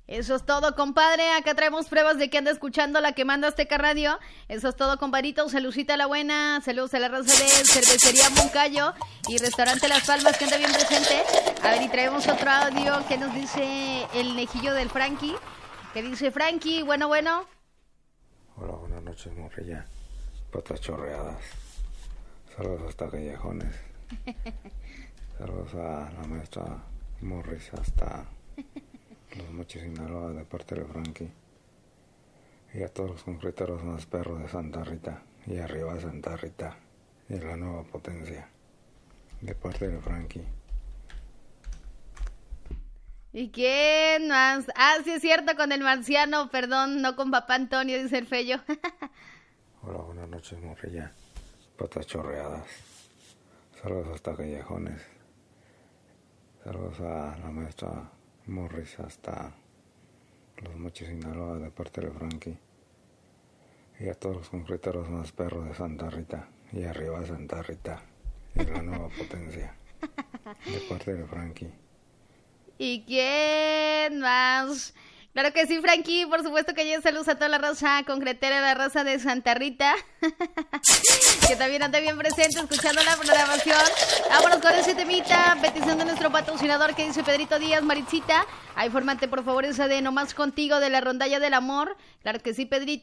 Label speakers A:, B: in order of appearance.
A: Eso es todo, compadre. Acá traemos pruebas de que anda escuchando la que manda Azteca Radio. Eso es todo, compadrito. Saludcita a la buena. Saludos a la raza de Cervecería Moncayo y Restaurante Las Palmas, que anda bien presente. A ver, y traemos otro audio que nos dice el nejillo del Frankie. Que dice: Frankie, bueno.
B: Hola, buenas noches, morrilla. Patas chorreadas. Saludos hasta Callejones. Saludos a la maestra Morris hasta Los Mochis, Sinaloa, de parte de Frankie. Y a todos los concreteros más perros de Santa Rita. Y arriba Santa Rita. Y la nueva potencia. De parte de Frankie.
A: ¿Y quién más? Ah, sí es cierto, con el marciano, perdón, no con papá Antonio, dice el Fello.
B: Hola, buenas noches, morrilla. Patas chorreadas. Saludos hasta Callejones. Saludos a la maestra Morris hasta Los Mochis, Sinaloa, de parte de Frankie. Y a todos los concreteros más perros de Santa Rita. Y arriba Santa Rita. Y la nueva potencia. De parte de Frankie.
A: ¿Y quién más? Claro que sí, Frankie, por supuesto que yo saludos a toda la raza concretera, la raza de Santa Rita, que también anda bien presente escuchando la programación. Vámonos con ese temita, petición de nuestro patrocinador que dice Pedrito Díaz, Maritzita. Ahí fórmate por favor esa de Nomás Contigo de la Rondalla del Amor. Claro que sí, Pedrito.